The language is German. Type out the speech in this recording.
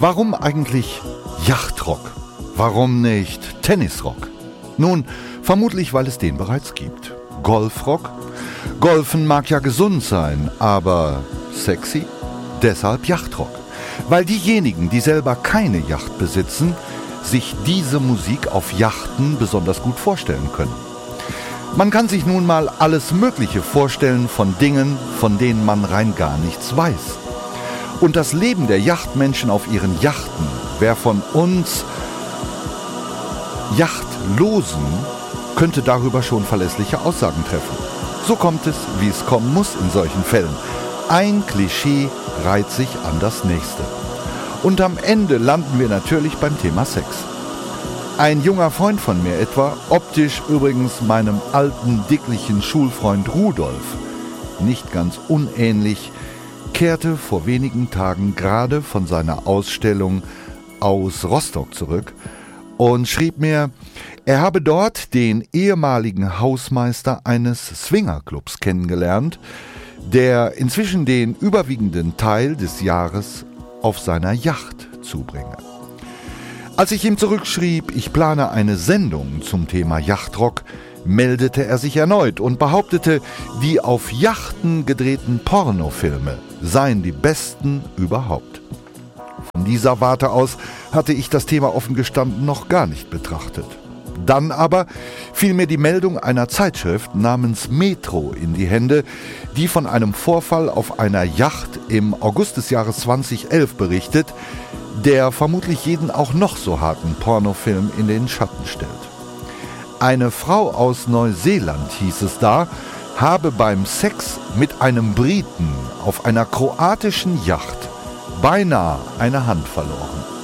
Warum eigentlich Yachtrock? Warum nicht Tennisrock? Nun, vermutlich, weil es den bereits gibt. Golfrock? Golfen mag ja gesund sein, aber sexy? Deshalb Yachtrock. Weil diejenigen, die selber keine Yacht besitzen, sich diese Musik auf Yachten besonders gut vorstellen können. Man kann sich nun mal alles Mögliche vorstellen von Dingen, von denen man rein gar nichts weiß. Und das Leben der Yachtmenschen auf ihren Yachten, wer von uns Yachtlosen, könnte darüber schon verlässliche Aussagen treffen. So kommt es, wie es kommen muss in solchen Fällen. Ein Klischee reiht sich an das nächste. Und am Ende landen wir natürlich beim Thema Sex. Ein junger Freund von mir etwa, optisch übrigens meinem alten, dicklichen Schulfreund Rudolf, nicht ganz unähnlich, kehrte vor wenigen Tagen gerade von seiner Ausstellung aus Rostock zurück und schrieb mir, er habe dort den ehemaligen Hausmeister eines Swingerclubs kennengelernt, der inzwischen den überwiegenden Teil des Jahres auf seiner Yacht zubringe. Als ich ihm zurückschrieb, ich plane eine Sendung zum Thema Yachtrock, meldete er sich erneut und behauptete, die auf Yachten gedrehten Pornofilme seien die besten überhaupt. Von dieser Warte aus hatte ich das Thema offen gestanden noch gar nicht betrachtet. Dann aber fiel mir die Meldung einer Zeitschrift namens Metro in die Hände, die von einem Vorfall auf einer Yacht im August des Jahres 2011 berichtet, der vermutlich jeden auch noch so harten Pornofilm in den Schatten stellt. Eine Frau aus Neuseeland, hieß es da, habe beim Sex mit einem Briten auf einer kroatischen Yacht beinahe eine Hand verloren.